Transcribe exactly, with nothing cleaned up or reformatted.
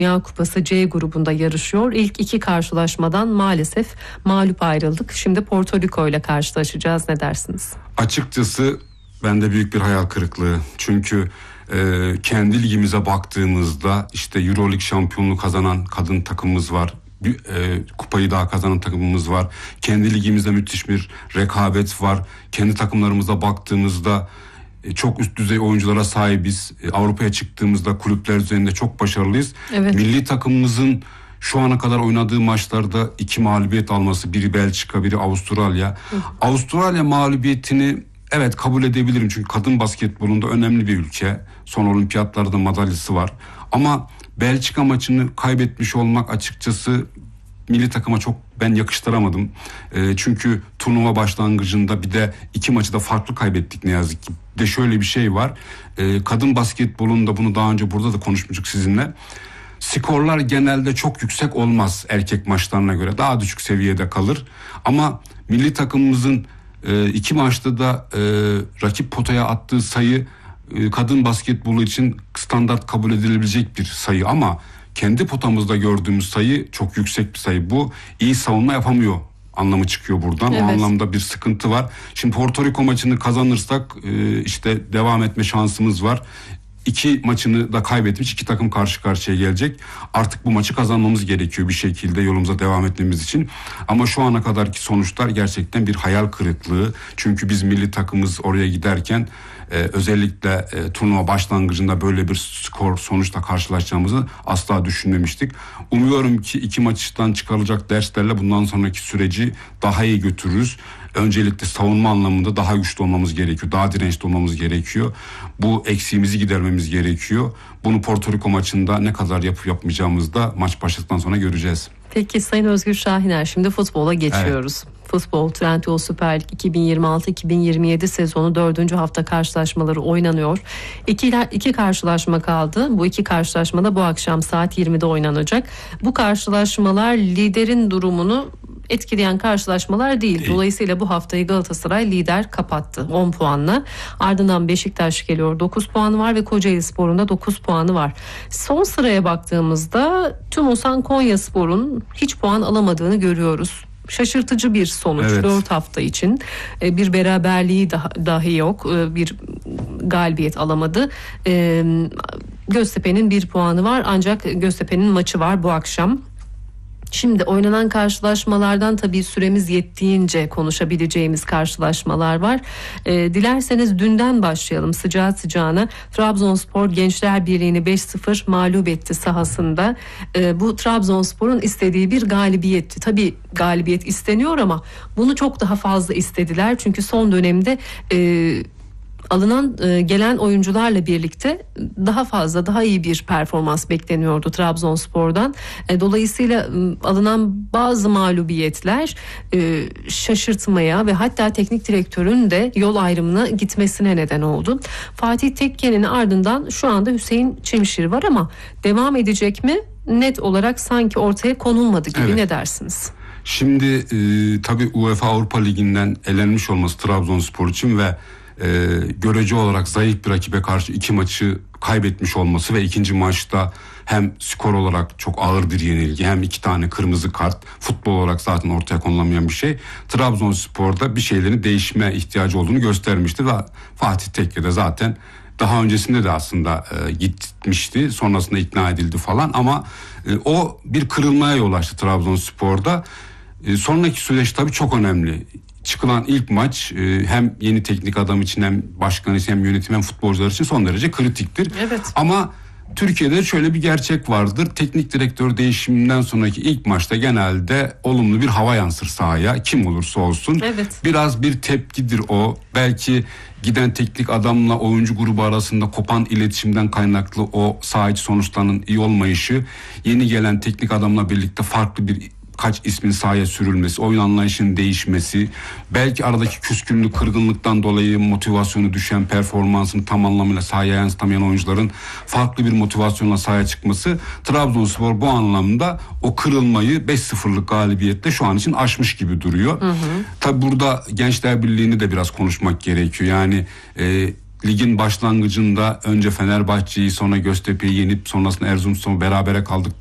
Dünya Kupası C grubunda yarışıyor. İlk iki karşılaşmadan maalesef mağlup ayrıldık. Şimdi Porto Rico ile karşılaşacağız. Ne dersiniz? Açıkçası bende büyük bir hayal kırıklığı. Çünkü e, kendi ligimize baktığımızda işte Euroleague şampiyonluğu kazanan kadın takımımız var. Bir, e, kupayı daha kazanan takımımız var. Kendi ligimizde müthiş bir rekabet var. Kendi takımlarımıza baktığımızda e, çok üst düzey oyunculara sahibiz. E, Avrupa'ya çıktığımızda kulüpler üzerinde çok başarılıyız. Evet. Milli takımımızın şu ana kadar oynadığı maçlarda iki mağlubiyet alması, biri Belçika, biri Avustralya. Hı. Avustralya mağlubiyetini evet kabul edebilirim çünkü kadın basketbolunda önemli bir ülke. Son olimpiyatlarda madalyası var. Ama Belçika maçını kaybetmiş olmak açıkçası milli takıma çok ben yakıştıramadım. E, çünkü turnuva başlangıcında bir de iki maçı da farklı kaybettik ne yazık ki. Bir de şöyle bir şey var. E, kadın basketbolunda bunu daha önce burada da konuşmuştuk sizinle. Skorlar genelde çok yüksek olmaz erkek maçlarına göre. Daha düşük seviyede kalır. Ama milli takımımızın e, iki maçta da e, rakip potaya attığı sayı e, kadın basketbolu için standart kabul edilebilecek bir sayı. Ama kendi potamızda gördüğümüz sayı çok yüksek bir sayı. Bu iyi savunma yapamıyor anlamı çıkıyor buradan. Evet. O anlamda bir sıkıntı var. Şimdi Porto Rico maçını kazanırsak e, işte devam etme şansımız var. İki maçını da kaybetmiş, iki takım karşı karşıya gelecek. Artık bu maçı kazanmamız gerekiyor bir şekilde yolumuza devam etmemiz için. Ama şu ana kadarki sonuçlar gerçekten bir hayal kırıklığı. Çünkü biz milli takımımız oraya giderken e, özellikle e, turnuva başlangıcında böyle bir skor sonuçla karşılaşacağımızı asla düşünmemiştik. Umuyorum ki iki maçtan çıkarılacak derslerle bundan sonraki süreci daha iyi götürürüz. Öncelikle savunma anlamında daha güçlü olmamız gerekiyor. Daha dirençli olmamız gerekiyor. Bu eksiğimizi gidermemiz gerekiyor. Bunu Porto Rico maçında ne kadar yapıp yapmayacağımızı da maç başladıktan sonra göreceğiz. Peki Sayın Özgür Şahiner, şimdi futbola geçiyoruz. Evet. Futbol Trendyol Süper Lig iki bin yirmi altı iki bin yirmi yedi sezonu dördüncü hafta karşılaşmaları oynanıyor. İki, iki karşılaşma kaldı. Bu iki karşılaşmada bu akşam saat yirmide oynanacak. Bu karşılaşmalar liderin durumunu etkileyen karşılaşmalar değil. Dolayısıyla bu haftayı Galatasaray lider kapattı on puanla. Ardından Beşiktaş geliyor, dokuz puanı var ve Kocaelispor'un da dokuz puanı var. Son sıraya baktığımızda TÜMOSAN Konyaspor'un hiç puan alamadığını görüyoruz. Şaşırtıcı bir sonuç. Evet. dört hafta için bir beraberliği dahi yok. Bir galibiyet alamadı. Göztepe'nin bir puanı var ancak Göztepe'nin maçı var bu akşam. Şimdi oynanan karşılaşmalardan tabii süremiz yettiğince konuşabileceğimiz karşılaşmalar var. E, dilerseniz dünden başlayalım sıcağı sıcağına. Trabzonspor Gençler Birliği'ni beş sıfır mağlup etti sahasında. E, bu Trabzonspor'un istediği bir galibiyetti. Tabii galibiyet isteniyor ama bunu çok daha fazla istediler. Çünkü son dönemde E, alınan gelen oyuncularla birlikte daha fazla daha iyi bir performans bekleniyordu Trabzonspor'dan. Dolayısıyla alınan bazı mağlubiyetler şaşırtmaya ve hatta teknik direktörün de yol ayrımına gitmesine neden oldu. Fatih Tekke'nin ardından şu anda Hüseyin Çimşir var ama devam edecek mi? Net olarak sanki ortaya konulmadı gibi. Evet. Ne dersiniz? Şimdi e, tabii UEFA Avrupa Ligi'nden elenmiş olması Trabzonspor için ve Ee, görece olarak zayıf bir rakibe karşı iki maçı kaybetmiş olması ve ikinci maçta hem skor olarak çok ağır bir yenilgi hem iki tane kırmızı kart, futbol olarak zaten ortaya konulamayan bir şey. Trabzonspor'da bir şeylerin değişme ihtiyacı olduğunu göstermişti ve Fatih Tekke de zaten daha öncesinde de aslında e, gitmişti, sonrasında ikna edildi falan ama e, o bir kırılmaya yol açtı Trabzonspor'da. E, sonraki süreç tabii çok önemli. Çıkılan ilk maç e, hem yeni teknik adam için hem başkan için hem yönetim hem futbolcular için son derece kritiktir. Evet. Ama Türkiye'de şöyle bir gerçek vardır. Teknik direktör değişiminden sonraki ilk maçta genelde olumlu bir hava yansır sahaya. Kim olursa olsun. Evet. Biraz bir tepkidir o. Belki giden teknik adamla oyuncu grubu arasında kopan iletişimden kaynaklı o saha içi sonuçlarının iyi olmayışı, yeni gelen teknik adamla birlikte farklı bir kaç ismin sahaya sürülmesi, oyun anlayışının değişmesi, belki aradaki küskünlük, kırgınlıktan dolayı motivasyonu düşen, performansını tam anlamıyla sahaya yansıtamayan oyuncuların farklı bir motivasyonla sahaya çıkması, Trabzonspor bu anlamda o kırılmayı beş sıfırlık galibiyetle şu an için aşmış gibi duruyor. Hı hı. Tabi burada Gençler Birliği'ni de biraz konuşmak gerekiyor. Yani e, ligin başlangıcında önce Fenerbahçe'yi sonra Göztepe'yi yenip sonrasında Erzurumspor'u berabere kaldık.